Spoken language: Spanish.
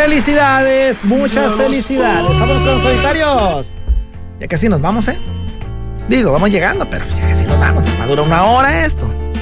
felicidades, muchas felicidades. Vamos con los solitarios. Ya casi nos vamos, Digo, vamos llegando, pero ya casi nos vamos. Va a durar 1 hora esto.